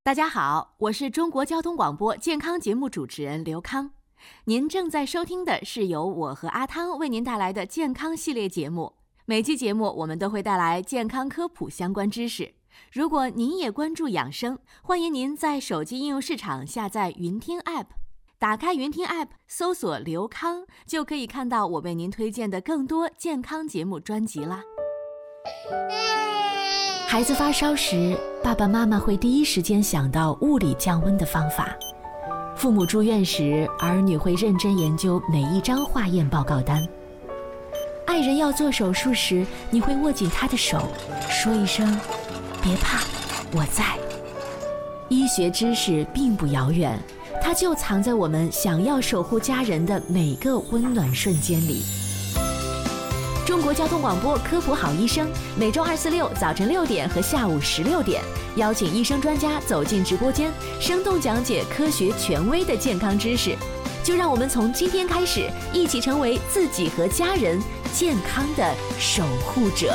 大家好，我是中国交通广播健康节目主持人刘康。您正在收听的是由我和阿汤为您带来的健康系列节目。每期节目我们都会带来健康科普相关知识。如果您也关注养生，欢迎您在手机应用市场下载云听 App， 打开云听 App， 搜索刘康，就可以看到我为您推荐的更多健康节目专辑啦。孩子发烧时，爸爸妈妈会第一时间想到物理降温的方法。父母住院时，儿女会认真研究每一张化验报告单。爱人要做手术时，你会握紧他的手，说一声别怕，我在。医学知识并不遥远，它就藏在我们想要守护家人的每个温暖瞬间里。中国交通广播科普好医生，每周2、4、6早晨6点和下午16点，邀请医生专家走进直播间，生动讲解科学权威的健康知识。就让我们从今天开始，一起成为自己和家人健康的守护者。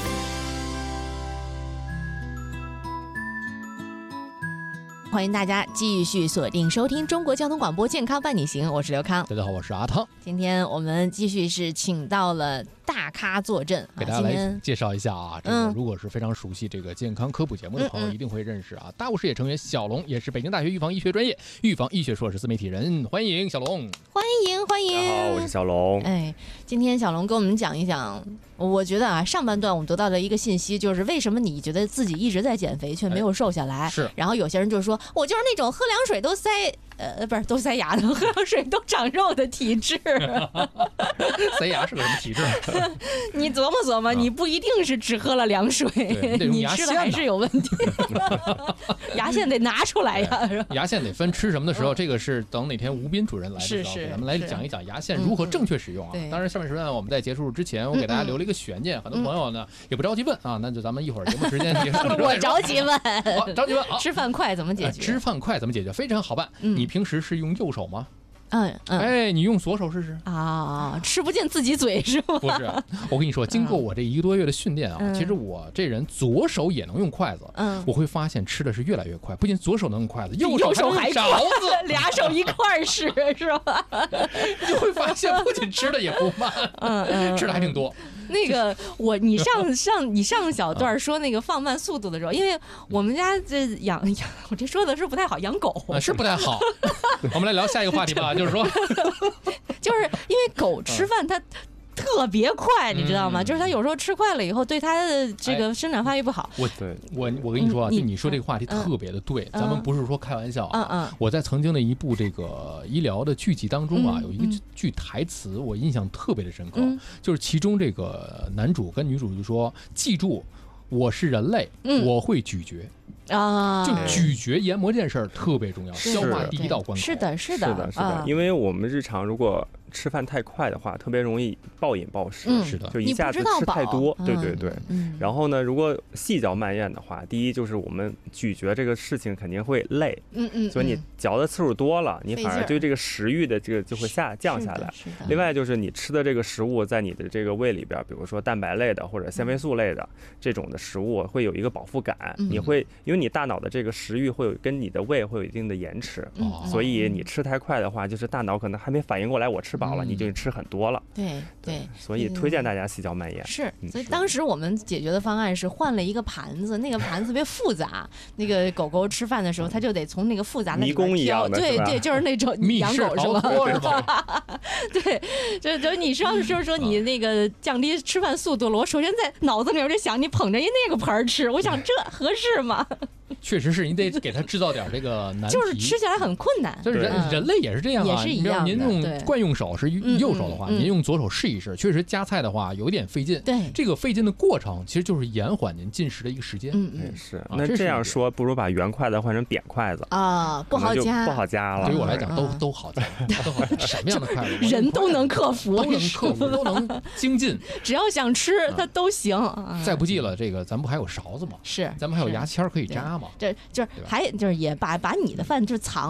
欢迎大家继续锁定收听中国交通广播健康伴你行，我是刘康。 大家好，我是阿汤。 今天我们继续是请到了大咖坐镇， 给大家来介绍一下啊。这个如果是非常熟悉这个健康科普节目的朋友，一定会认识啊。大务事业成员小龙，也是北京大学预防医学专业预防医学硕士自媒体人，欢迎小龙。 欢迎欢迎。 大家好，我是小龙。 今天小龙跟我们讲一讲，我觉得啊，上半段我们得到的一个信息就是为什么你觉得自己一直在减肥却没有瘦下来？ 是。 然后有些人就说，我就是那种喝凉水都塞。不是都塞牙的，喝凉水都长肉的体质。 塞牙是个什么体质？ 你琢磨琢磨，你不一定是只喝了凉水，你吃的还是有问题。牙线得拿出来呀，是吧？ 牙线得分吃什么的时候，这个是等哪天吴斌主任来的时候，给咱们来讲一讲牙线如何正确使用啊。当然，上半时段我们在结束之前，我给大家留了一个悬念，很多朋友呢也不着急问啊，那就咱们一会儿节目时间结束了。 我着急问， 好，着急问。 吃饭快怎么解决？ 吃饭快怎么解决？非常好办。你平时是用右手吗？你用左手试试啊！吃不进自己嘴是吗？ 不是，我跟你说，经过我这1个多月的训练啊，其实我这人左手也能用筷子，我会发现吃的是越来越快，不仅左手能用筷子，右手还勺子， 俩手一块使是吧？ 你就会发现，不仅吃的也不慢，吃的还挺多。 那个你上小段说那个放慢速度的时候，因为我们家这养，我这说的是不太好，养狗是不太好。我们来聊下一个话题吧，就是说， 就是因为狗吃饭它特别快，你知道吗？就是它有时候吃快了以后，对它的这个生长发育不好。 我跟你说啊，就你说这个话题特别的对，咱们不是说开玩笑啊。我在曾经的一部这个医疗的剧集当中啊，有一个句台词我印象特别的深刻，就是其中这个男主跟女主就说：“记住，我是人类，我会咀嚼。”啊，就咀嚼研磨这件事儿特别重要，消化第一道关口。 是的， 因为我们日常如果吃饭太快的话，特别容易暴饮暴食。 是的， 就一下子吃太多。对。然后呢，如果细嚼慢咽的话，第一就是我们咀嚼这个事情肯定会累。所以你嚼的次数多了，你反而对这个食欲的这个就会降下来。另外就是你吃的这个食物在你的这个胃里边，比如说蛋白类的或者纤维素类的这种的食物，会有一个饱腹感。你会因为你大脑的这个食欲会有跟你的胃会有一定的延迟，所以你吃太快的话，就是大脑可能还没反应过来我吃饱了，你就吃很多了。 对， 所以推荐大家细嚼慢咽。 是，所以当时我们解决的方案是换了一个盘子，那个盘子特别复杂，那个狗狗吃饭的时候，它就得从那个复杂的迷宫一样的， 对，就是那种养狗是吧？对，就你就是说你那个降低吃饭速度了，我首先在脑子里就想，你捧着那个盘吃，我想这合适吗？ 确实是你得给他制造点这个难题， 就是吃起来很困难。 就是人类也是这样啊， 也是一样的。 您用惯用手是右手的话，您用左手试一试，确实夹菜的话有点费劲。 对， 这个费劲的过程其实就是延缓您进食的一个时间。 是。那这样说，不如把圆筷子换成扁筷子啊，不好夹了。 对于我来讲都好夹，都好夹。什么样的筷子人都能克服， 都能精进。 只要想吃，它都行。 再不济了，这个咱不还有勺子吗？ 是， 咱们还有牙签可以扎吗？ 就是也把你的饭就藏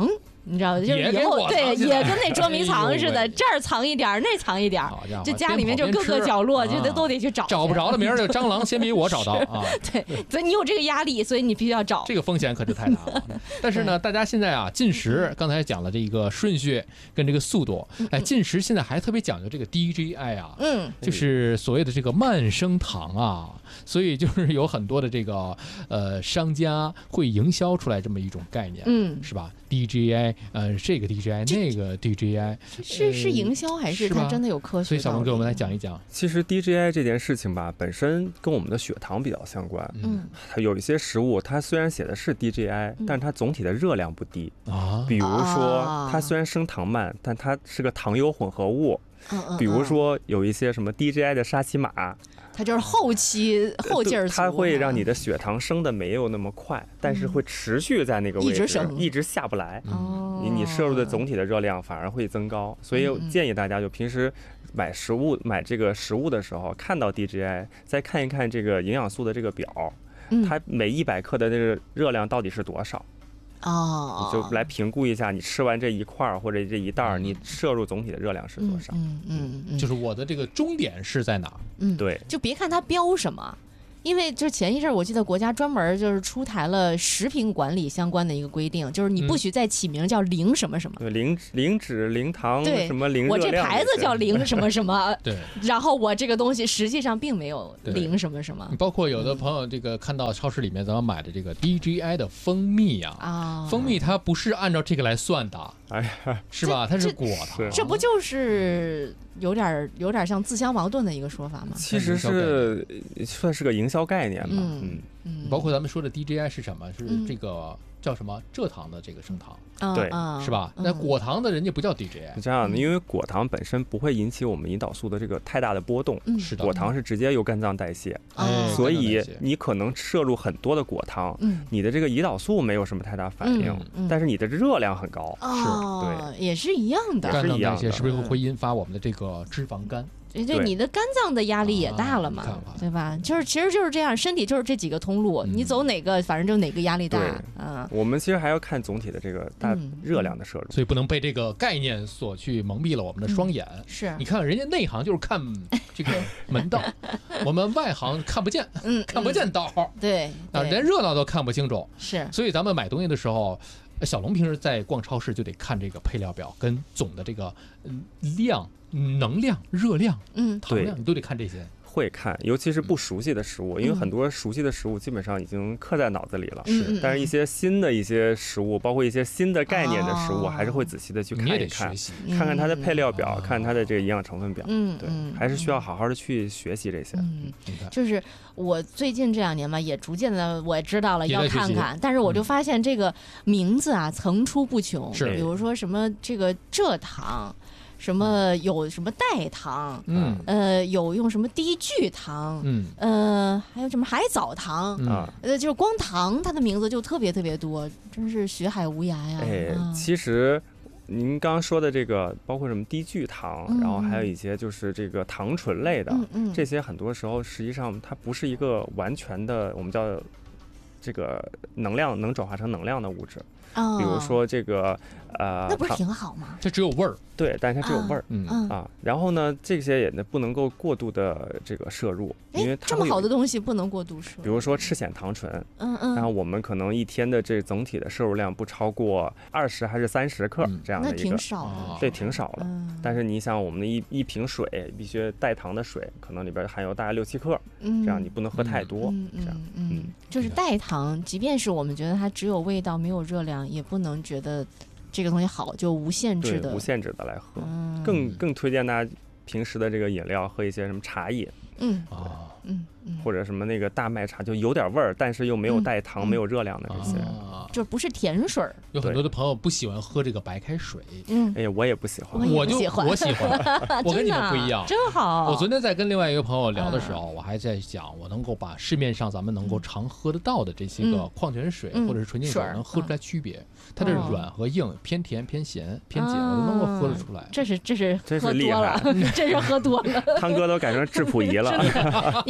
你知道就是以后对也跟那捉迷藏似的，这儿藏一点那藏一点，就家里面就各个角落就都得去找， 找不着的明儿就蟑螂先比我找到啊。 对，所以你有这个压力，所以你必须要找， 这个风险可是太大了。但是呢，大家现在啊进食，刚才讲了这个顺序跟这个速度，哎，进食现在还特别讲究这个 DJI 啊，就是所谓的这个慢升糖啊，所以就是有很多的这个商家会营销出来这么一种概念，是吧 ？DJI， 这个 DJI， 那个 DJI， 是营销还是它真的有科学？ 所以小龙给我们来讲一讲。 其实 DJI 这件事情吧，本身跟我们的血糖比较相关。它有一些食物，它虽然写的是 DJI，但是它总体的热量不低啊。比如说，它虽然升糖慢，但它是个糖油混合物。比如说，有一些什么 DJI 的沙琪玛。 它就是后劲儿， 它会让你的血糖升的没有那么快，但是会持续在那个位置，一直下不来。你摄入的总体的热量反而会增高，所以建议大家就平时买这个食物的时候，看到 DJI， 再看一看这个营养素的这个表，它每100克的这个热量到底是多少。你就来评估一下，你吃完这一块或者这一袋，你摄入总体的热量是多少？ 就是我的这个终点是在哪儿？ 对， 就别看它标什么。因为就前一阵我记得国家专门就是出台了食品管理相关的一个规定，就是你不许再起名叫零什么什么， 零脂零糖什么零热量， 我这牌子叫零什么什么， 对， 然后我这个东西实际上并没有零什么什么。 包括有的朋友这个看到超市里面咱们买的这个 DJI 的蜂蜜啊，蜂蜜它不是按照这个来算的，是吧？它是果糖， 这不就是有点像自相矛盾的一个说法吗？ 其实是算是个营销概念吧。 包括咱们说的 DJI 是什么？是这个叫什么蔗糖的这个升糖， 对， 是吧？那果糖的人家不叫 DJI， 是这样的，因为果糖本身不会引起我们胰岛素的这个太大的波动， 是的， 果糖是直接由肝脏代谢，所以你可能摄入很多的果糖，你的这个胰岛素没有什么太大反应，但是你的热量很高， 对，也是一样的， 肝脏代谢是不是会引发我们的这个脂肪肝？ 对，你的肝脏的压力也大了嘛，对吧？其实就是这样，身体就是这几个通路，你走哪个，反正就哪个压力大。 我们其实还要看总体的这个大热量的摄入， 所以不能被这个概念所去蒙蔽了我们的双眼。 是， 你看人家内行就是看这个门道，我们外行看不见，看不见道。 对， 连热闹都看不清楚。 是， 所以咱们买东西的时候。小龙平时在逛超市就得看这个配料表跟总的这个量、能量、热量、糖量，你都得看这些。 会看，尤其是不熟悉的食物，因为很多熟悉的食物基本上已经刻在脑子里了。但是一些新的一些食物，包括一些新的概念的食物，还是会仔细的去看一看，看看它的配料表，看它的这个营养成分表。对，还是需要好好的去学习这些。 就是我最近这2年嘛，也逐渐的我知道了要看看，但是我就发现这个名字啊层出不穷，比如说什么这个蔗糖。什么有什么代糖，有用什么低聚糖，还有什么海藻糖，就是光糖它的名字就特别特别多，真是学海无涯呀。 其实您刚刚说的这个，包括什么低聚糖，然后还有一些就是这个糖醇类的，这些很多时候实际上它不是一个完全的，我们叫这个能量能转化成能量的物质。比如说这个那不是挺好吗？ 这只有味儿， 对，但是它只有味儿，然后呢，这些也不能够过度的这个摄入，因为这么好的东西不能过度摄入。 比如说赤藓糖醇，然后我们可能一天的这总体的摄入量不超过20还是30克这样的一个， 那挺少的， 对，挺少了。但是你想，我们的一瓶水必须带糖的水，可能里边含有大概6-7克，这样你不能喝太多，这样， 就是代糖，即便是我们觉得它只有味道没有热量，也不能觉得这个东西好就无限制的来喝，更推荐大家平时的这个饮料喝一些什么茶叶，或者什么那个大麦茶，就有点味儿，但是又没有带糖、没有热量的这些， 就不是甜水。 有很多的朋友不喜欢喝这个白开水， 哎，我也不喜欢， 我喜欢，我跟你们不一样， 真好。 我昨天在跟另外一个朋友聊的时候，我还在想，我能够把市面上咱们能够常喝得到的这些个矿泉水或者是纯净水能喝出来区别，它的软和硬、偏甜、偏咸、偏碱，我都能够喝得出来。 这是喝多了，这是喝多了。 汤哥都改成质谱仪了。 你不是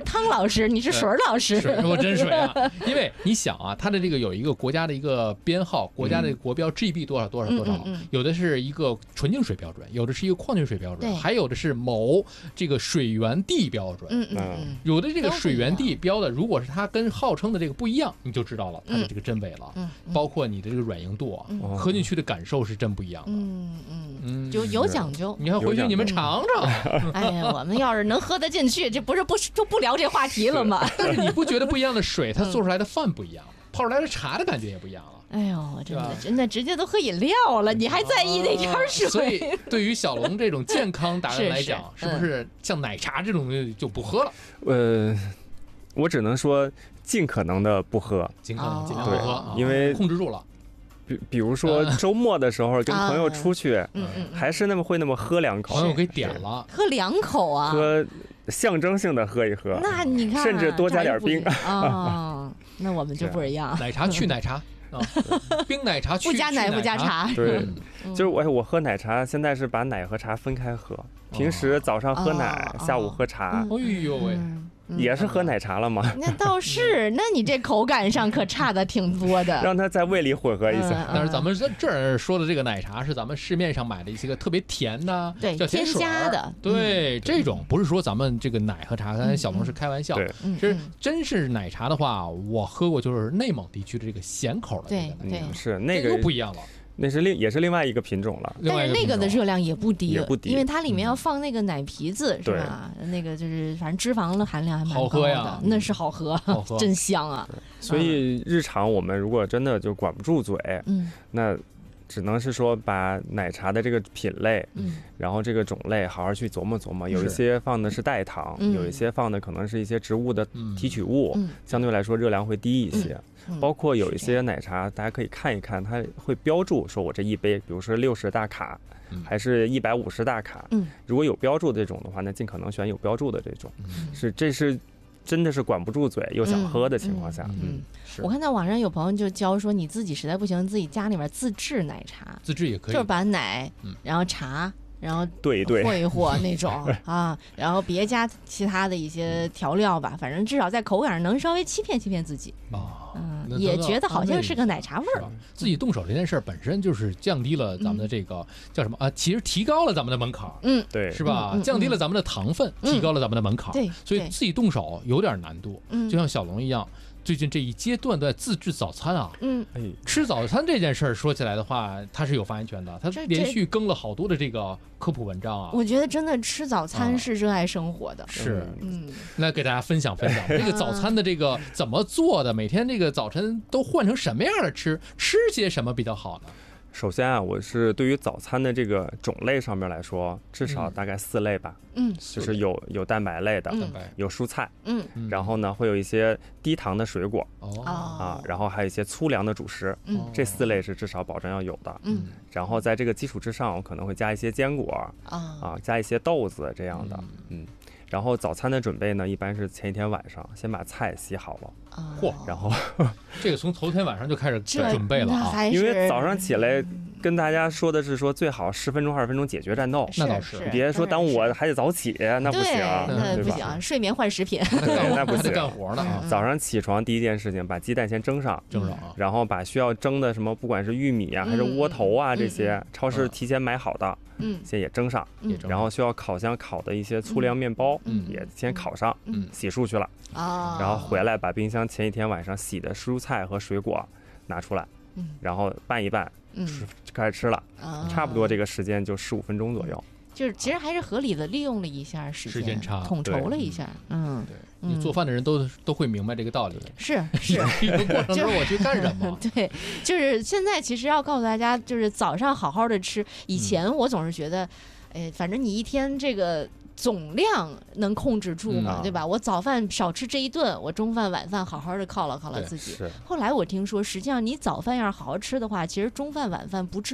汤老师，你是水老师， 我真水啊！因为你想啊，它的这个有一个国家的一个编号，国家的国标 GB 多少，有的是一个纯净水标准，有的是一个矿泉水标准，还有的是某这个水源地标准。有的这个水源地标的，如果是它跟号称的这个不一样，你就知道了它的这个真伪了。包括你的这个软硬度，喝进去的感受是真不一样的。 就有讲究。 你看回去你们尝尝。 哎呀，我们要是能喝得进去，这不是就不聊这话题了吗？ 但是你不觉得不一样的水，它做出来的饭不一样，泡出来的茶的感觉也不一样了。 哎呦，我真的直接都喝饮料了，你还在意那点水？ 所以对于小龙这种健康达人来讲，是不是像奶茶这种就不喝了？ 我只能说尽可能的不喝， 尽可能不喝， 因为控制住了。 比如说周末的时候跟朋友出去，还是那么喝两口。 朋友给点了， 喝两口啊， 喝象征性的喝一喝。 那你看， 甚至多加点冰啊。那我们就不一样， 奶茶去奶茶。冰奶茶不加奶不加茶。 对，就是我喝奶茶，现在是把奶和茶分开喝。平时早上喝奶，下午喝茶。 哎呦喂！ 也是喝奶茶了吗？ 那倒是，那你这口感上可差的挺多的。 让它在胃里混合一下。 但是咱们这儿说的这个奶茶是咱们市面上买的一些个特别甜的， 对，添加的。 对，这种不是说咱们这个奶和茶，刚才小龙是开玩笑。是真是奶茶的话，我喝过就是内蒙地区的这个咸口的。 对， 是那个不一样了。 那是也是另外一个品种了， 但是那个的热量也不低， 因为它里面要放那个奶皮子，是吧？那个就是反正脂肪的含量还蛮高的，那是好喝，真香啊！ 所以日常我们如果真的就管不住嘴，那只能是说把奶茶的这个品类，然后这个种类好好去琢磨琢磨。有一些放的是代糖，有一些放的可能是一些植物的提取物，相对来说热量会低一些。包括有一些奶茶，大家可以看一看，它会标注说我这一杯，比如说60大卡，还是150大卡。如果有标注这种的话，那尽可能选有标注的这种。这是真的是管不住嘴又想喝的情况下。 我看到网上有朋友就教说，你自己实在不行，自己家里面自制奶茶， 自制也可以， 就是把奶，然后茶。然后和一和那种啊，然后别加其他的一些调料吧，反正至少在口感上能稍微欺骗自己也觉得好像是个奶茶味儿。 自己动手这件事本身就是降低了咱们的这个叫什么啊？其实提高了咱们的门槛。 对， 是吧？降低了咱们的糖分，提高了咱们的门槛。 对， 所以自己动手有点难度。就像小龙一样。最近这一阶段在自制早餐啊，吃早餐这件事儿说起来的话，他是有发言权的，他连续更了好多的这个科普文章啊。 我觉得真的吃早餐是热爱生活的。 是，那给大家分享这个早餐的这个怎么做的，每天这个早晨都换成什么样的吃些什么比较好呢？ 首先啊，我是对于早餐的这个种类上面来说，至少大概4类吧。就是有蛋白类的，有蔬菜，然后呢会有一些低糖的水果，然后还有一些粗粮的主食，这4类是至少保证要有的。然后在这个基础之上，我可能会加一些坚果，加一些豆子这样的，然后早餐的准备呢，一般是前一天晚上先把菜洗好了。然后这个从头天晚上就开始准备了啊， 因为早上起来跟大家说的是说最好10分钟20分钟解决战斗， 那倒是， 别说耽误我还得早起，那不行， 那不行，睡眠换食品， 那不行， 干活呢。 早上起床第一件事情，把鸡蛋先蒸上，然后把需要蒸的什么，不管是玉米啊还是窝头啊这些，超市提前买好的，先也蒸上，然后需要烤箱烤的一些粗粮面包，也先烤上，洗漱去了，然后回来把冰箱前一天晚上洗的蔬菜和水果拿出来，然后拌一拌，开始吃了，差不多这个时间就15分钟左右。 就是其实还是合理的利用了一下时间差， 统筹了一下。 对，你做饭的人都会明白这个道理。 是一个过程中我去干什么？ 对，就是现在其实要告诉大家，就是早上好好的吃。以前我总是觉得，反正你一天这个总量能控制住嘛，对吧？我早饭少吃这一顿，我中饭晚饭好好的犒劳自己。后来我听说，实际上你早饭要是好好吃的话，其实中饭晚饭不至于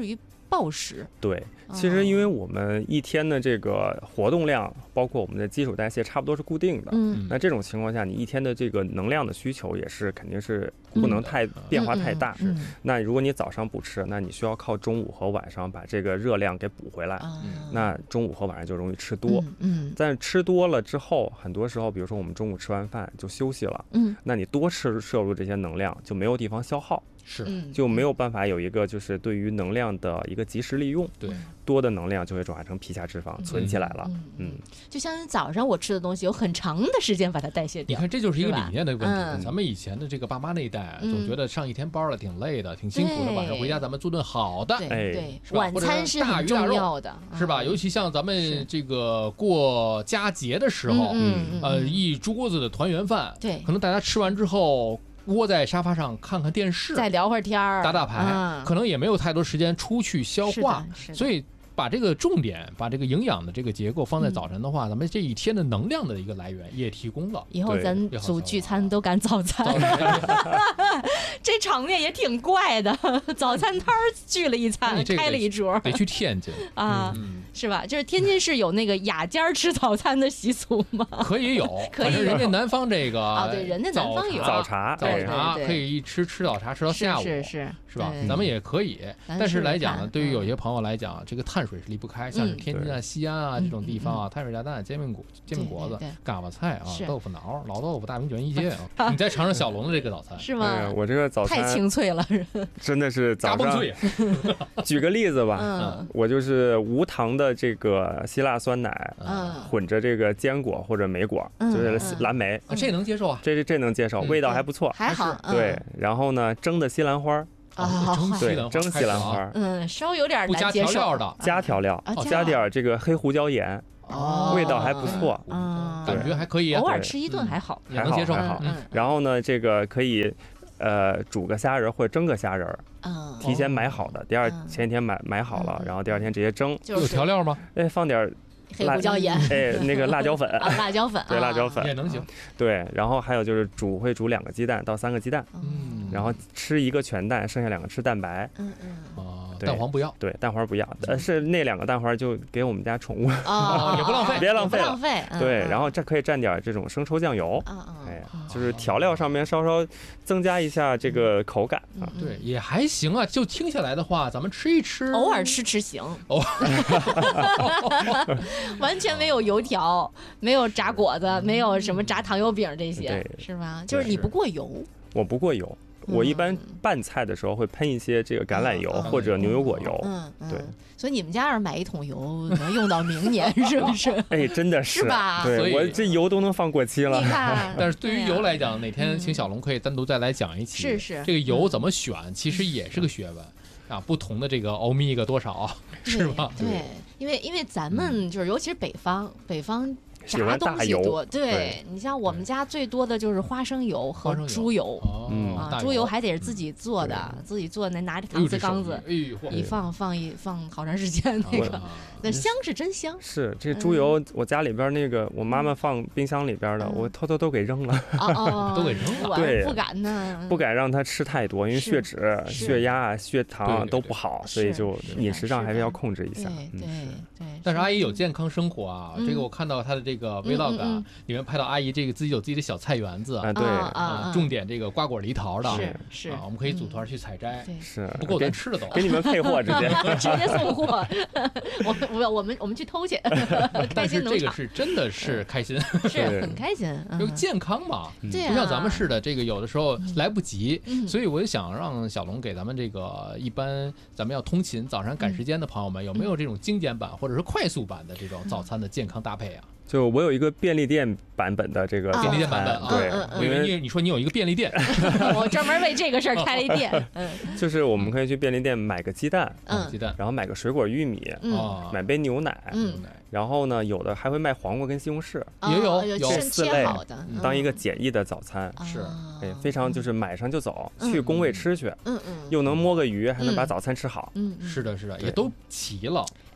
暴食。 对，其实因为我们一天的这个活动量，包括我们的基础代谢差不多是固定的，那这种情况下，你一天的这个能量的需求也是肯定是不能太变化太大。那如果你早上不吃，那你需要靠中午和晚上把这个热量给补回来，那中午和晚上就容易吃多。但是吃多了之后，很多时候，比如说我们中午吃完饭就休息了，那你多摄入这些能量就没有地方消耗。 是， 就没有办法有一个就是对于能量的一个及时利用。 对， 多的能量就会转化成皮下脂肪存起来了。 就像早上我吃的东西，有很长的时间把它代谢掉。 你看，这就是一个理念的问题。咱们以前的这个爸妈那一代，总觉得上一天班了挺累的，挺辛苦的，晚上回家咱们做顿好的， 对，晚餐是很重要的， 是吧？尤其像咱们这个过佳节的时候，一桌子的团圆饭， 对， 可能大家吃完之后，窝在沙发上看看电视， 再聊会儿天儿， 打牌，可能也没有太多时间出去消化，所以把这个重点，把这个营养的这个结构放在早晨的话，咱们这一天的能量的一个来源也提供了。 以后咱组聚餐都赶早餐，这场面也挺怪的。早餐摊聚了一餐，开了一桌， 得去天津啊，是吧？就是天津市有那个雅间吃早餐的习俗吗？ 可以有，可是人家南方这个啊，对，人家南方有早茶可以一吃早茶吃到下午，是吧？咱们也可以，但是来讲呢，对于有些朋友来讲，这个碳水是离不开，像是天津啊、西安啊这种地方啊，碳水炸弹、煎饼果子、嘎巴菜啊、豆腐脑、老豆腐、大饼卷一切啊。你再尝尝小龙的这个早餐， 是吗？ 我这个早餐太清脆了， 真的是早上。举个例子吧，我就是无糖的这个希腊酸奶，混着这个坚果或者莓果，就是蓝莓， 这能接受啊？ 这能接受，味道还不错， 还好。 对，然后呢，蒸的西兰花。对，蒸西兰花， 稍微有点难接受的， 加调料，加点这个黑胡椒盐，味道还不错， 感觉还可以， 偶尔吃一顿还好， 也能接受。 然后呢，这个可以煮个虾仁或者蒸个虾仁，提前买好的，前一天买好了，然后第二天直接蒸。 有调料吗？ 放点黑胡椒盐， 那个辣椒粉， 辣椒粉， 对，辣椒粉也能行。 对，然后还有就是会煮2个鸡蛋到3个鸡蛋，然后吃1个全蛋，剩下2个吃蛋白。 蛋黄不要， 对，蛋黄不要，是那2个蛋黄就给我们家宠物， 也不浪费， 别浪费了。对，然后这可以蘸点这种生抽酱油，就是调料上面稍增加一下这个口感啊。 对，也还行啊。就听下来的话，咱们吃一吃， 偶尔吃行，完全没有油条，没有炸果子，没有什么炸糖油饼这些，是吧？就是你不过油， 我不过油。我一般拌菜的时候会喷一些这个橄榄油或者牛油果油，对。 所以你们家要是买1桶油能用到明年，是不是？ 真的是吧？ 对，我这油都能放过期了。 你看， 但是对于油来讲，哪天请小龙可以单独再来讲一期。 是这个油怎么选，其实也是个学问啊，不同的这个欧米伽多少，是吧？ 对，因为咱们就是尤其是北方。炸东西多，对，你像我们家最多的就是花生油和猪油，猪油还得是自己做的，自己做拿着搪瓷缸子一放好长时间，那香是真香。 是这猪油，我家里边那个我妈妈放冰箱里边的，我偷偷都给扔了， 都给扔了， 对， 不敢让它吃太多，因为血脂、血压、血糖都不好，所以就饮食上还是要控制一下。 对。 但是阿姨有健康生活啊，这个我看到她的这个 vlog 里面拍到阿姨这个自己有自己的小菜园子啊，对种点这个瓜果梨桃的， 是我们可以组团去采摘， 是不够咱吃的都给你们配货直接送货，我们去偷去，开心农场。 但是这个是真的是开心， 是很开心， 就健康嘛， 对， 不像咱们似的，这个有的时候来不及，所以我就想让小龙给咱们这个一般咱们要通勤早上赶时间的朋友们，有没有这种精简版或者是快速版的这种早餐的健康搭配啊？ 就我有一个便利店版本的这个便利店版本， 对， 我以为你说你有一个便利店， 我专门为这个事儿开了一店。 就是我们可以去便利店买个鸡蛋，然后买个水果玉米，买杯牛奶，然后呢，有的还会卖黄瓜跟西红柿， 有 4类，当一个简易的早餐， 是， 非常就是买上就走，去工位吃去，又能摸个鱼，还能把早餐吃好， 是的，也都齐了。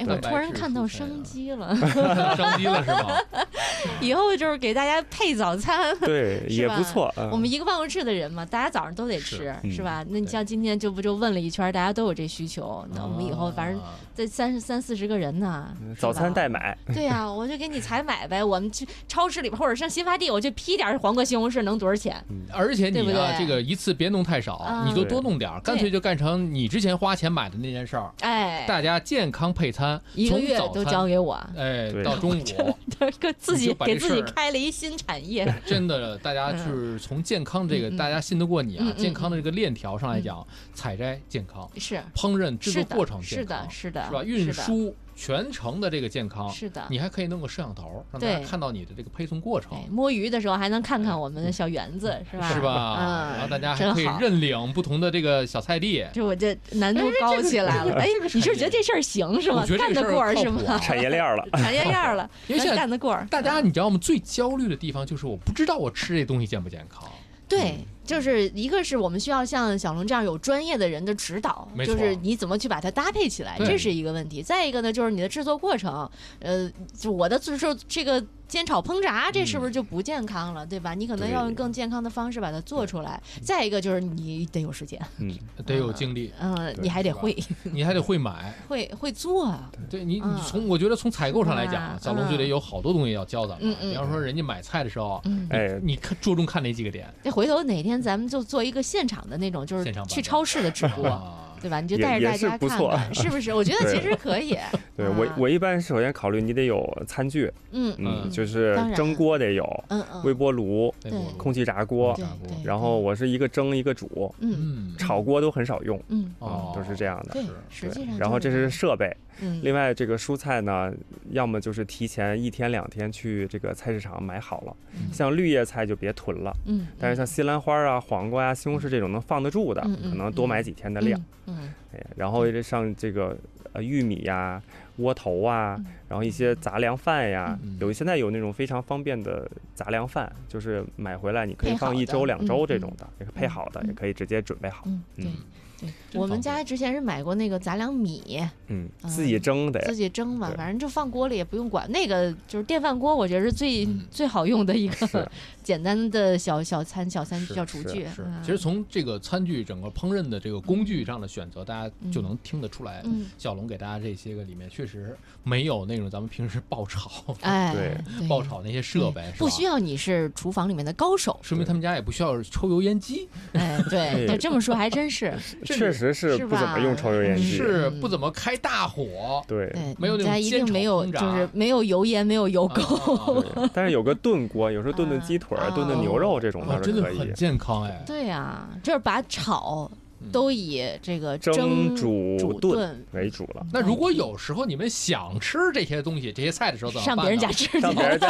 哎，我突然看到商机了， 商机了是吗？ 以后就是给大家配早餐， 对，也不错。 我们一个办公室的人嘛，大家早上都得吃，是吧？那你像今天就问了一圈，大家都有这需求，那我们以后反正这30-40个人呢， 早餐代买。 对呀，我就给你采买呗，我们去超市里边或者上新发地，我就批点黄瓜、西红柿，能多少钱？ 而且你啊，这个一次别弄太少，你就多弄点，干脆就干成你之前花钱买的那件事儿。 哎， 大家健康配餐 ，1个月都交给我。 哎，到中午， 自己给自己开了一新产业。 真的，大家是从健康这个，大家信得过你啊，健康的这个链条上来讲，采摘健康， 是烹饪制作过程健康， 是的， 是吧？运输全程的这个健康， 是的， 你还可以弄个摄像头，让大家看到你的这个配送过程。 摸鱼的时候还能看看我们的小园子，是吧？ 是吧？然后大家还可以认领不同的这个小菜地。 就我这难度高起来了。哎，你是觉得这事儿行是吗？干得过是吗？ 产业链了， 产业链了， 因为现在干得过。 大家你知道吗？最焦虑的地方就是我不知道我吃这东西健不健康。 对。就是一个是我们需要像小龙这样有专业的人的指导，就是你怎么去把它搭配起来，这是一个问题。再一个呢，就是你的制作过程，就我的就是这个煎炒烹炸，这是不是就不健康了，对吧？你可能要用更健康的方式把它做出来。再一个就是你得有时间， 得有精力， 你还得会， 你还得会买， 会做啊。 对你我觉得从采购上来讲，小龙就得有好多东西要教咱们。比方说人家买菜的时候，你着重看哪几个点？ 这回头哪天咱们就做一个现场的那种，就是去超市的直播，对吧？你就带着大家看看，是不是？我觉得其实可以。 对我一般首先考虑你得有餐具，就是蒸锅得有，微波炉、空气炸锅，然后我是一个蒸一个煮，炒锅都很少用，都是这样的。 对，实际上。 然后这是设备。另外这个蔬菜呢，要么就是提前1天2天去这个菜市场买好了，像绿叶菜就别囤了，但是像西兰花啊、黄瓜啊、西红柿这种能放得住的，可能多买几天的量。然后像这个玉米呀、窝头啊，然后一些杂粮饭呀，现在有那种非常方便的杂粮饭，就是买回来你可以放1周2周这种的，也配好的，也可以直接准备好。 我们家之前是买过那个杂粮米， 自己蒸的， 自己蒸吧，反正就放锅里也不用管。那个就是电饭锅，我觉得是最好用的一个简单的小餐小厨具。 其实从这个餐具整个烹饪的这个工具上的选择，大家就能听得出来，小龙给大家这些个里面确实没有那种咱们平时爆炒，爆炒那些设备， 不需要你是厨房里面的高手， 说明他们家也不需要抽油烟机。 对，这么说还真是。 确实是不怎么用抽油烟机， 是不怎么开大火， 对， 没有那种一定没有，就是没有油烟，没有油垢。 但是有个炖锅，有时候炖鸡腿、炖牛肉这种倒是可以， 真的很健康哎。 对呀，就是把炒都以这个蒸、煮、 炖为主了。 那如果有时候你们想吃这些东西、这些菜的时候，怎么办？ 上别人家吃去， 上别人家。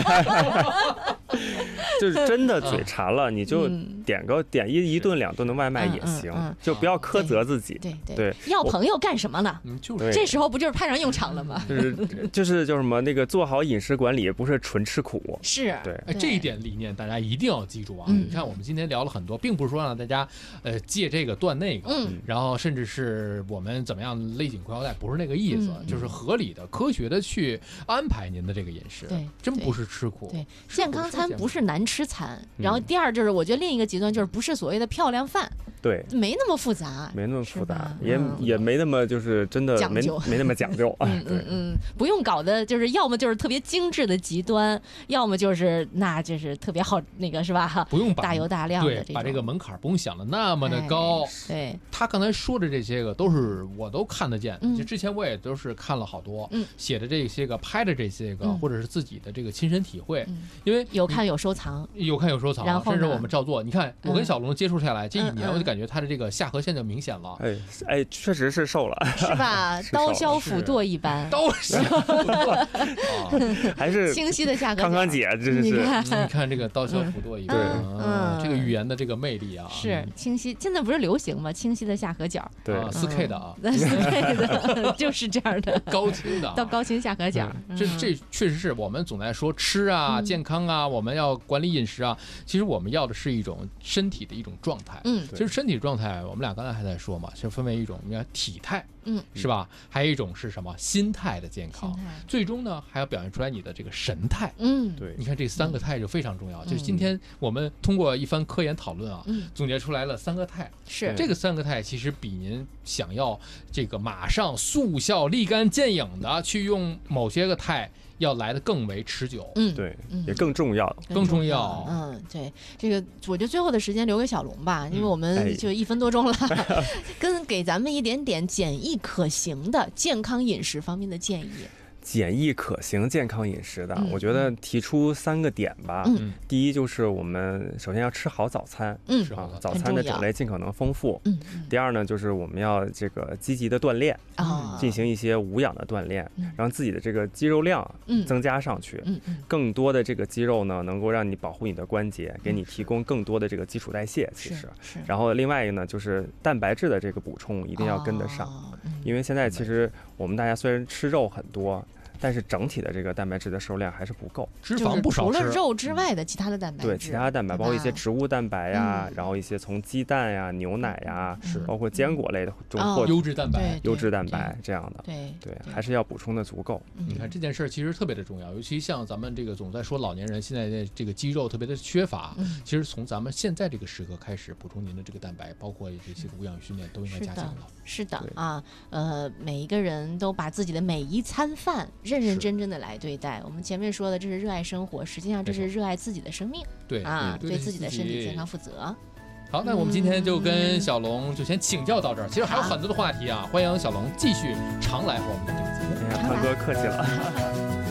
就是真的嘴馋了，你就点1顿2顿的外卖也行，就不要苛责自己。对， 要朋友干什么呢？ 就是这时候不就是派上用场了吗？ 就是叫什么那个做好饮食管理，不是纯吃苦。 是， 对， 这一点理念大家一定要记住啊！你看我们今天聊了很多，并不是说让大家借这个断那个，然后甚至是我们怎么样勒紧裤腰带，不是那个意思，就是合理的、科学的去安排您的这个饮食。 对， 真不是吃苦。 对，健康餐不是难吃餐。然后第二就是，我觉得另一个极端就是不是所谓的漂亮饭。 对， 没那么复杂， 没那么复杂，也没那么就是真的没那么讲究。 不用搞的就是要么就是特别精致的极端，要么就是那就是特别好那个是吧？ 不用大油大量的这种， 把这个门槛不用想的那么的高。 对， 他刚才说的这些个都是我都看得见，就之前我也都是看了好多，写的这些个拍的这些个，或者是自己的这个亲身体会，因为有看有收藏，然后甚至我们照做。你看我跟小龙接触下来这1年，我就感觉他的这个下颌线就明显了。 哎，确实是瘦了， 是吧？刀削斧剁一般， 刀削斧剁， 还是清晰的下颌角。 康康姐，这是你看这个刀削斧剁一般，这个语言的这个魅力啊， 是清晰。现在不是流行吗？清晰的下颌角， 对 ，4K 的啊 ，4K 的，就是这样的， 高清的， 到高清下颌角。 这确实是我们总在说吃啊、健康啊， 我们要管理饮食啊，其实我们要的是一种身体的一种状态。其实身体状态，我们俩刚才还在说嘛，就分为一种体态，是吧？还有一种是什么？心态的健康。最终呢，还要表现出来你的这个神态。 对， 你看这3个态就非常重要。就是今天我们通过一番科研讨论啊，总结出来了3个态。 是这个3个态，其实比您想要这个马上速效立竿见影的去用某些个态要来的更为持久。 对，也更重要。 对，这个我觉得最后的时间留给小龙吧，因为我们就1分多钟了，给咱们一点点简易可行的健康饮食方面的建议。 简易可行健康饮食的，我觉得提出3个点吧。第一就是我们首先要吃好早餐，早餐的种类尽可能丰富。第二呢，就是我们要这个积极的锻炼，进行一些无氧的锻炼，让自己的这个肌肉量增加上去。更多的这个肌肉呢，能够让你保护你的关节，给你提供更多的这个基础代谢。其实，然后另外一个呢，就是蛋白质的这个补充一定要跟得上，因为现在其实我们大家虽然吃肉很多，但是整体的这个蛋白质的摄入量还是不够， 脂肪不少吃。 除了肉之外的其他的蛋白质， 对其他的蛋白，包括一些植物蛋白呀，然后一些从鸡蛋呀、牛奶呀，包括坚果类的中获优质蛋白、 这样的， 对， 还是要补充的足够。 你看这件事其实特别的重要，尤其像咱们这个总在说老年人现在的这个肌肉特别的缺乏，其实从咱们现在这个时刻开始补充您的这个蛋白，包括这些无氧训练都应该加强了。 是的啊，每一个人都把自己的每一餐饭认认真真的来对待。我们前面说的这是热爱生活，实际上这是热爱自己的生命。 对对自己的身体健康负责。 好，那我们今天就跟小龙就先请教到这儿。其实还有很多的话题啊，欢迎小龙继续常来和我们的这个节目。 汤哥客气了。